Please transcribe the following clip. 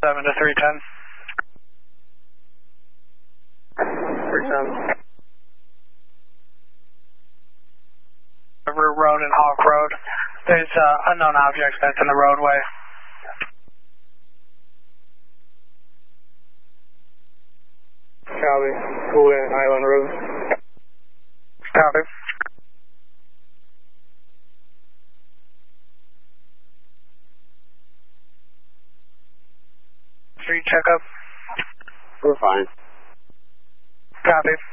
7 to 310. 310. River Road and Hawk Road. There's unknown objects that's in the roadway. Copy. Houlihan Island Road. Copy. Street checkup. We're fine. Copy.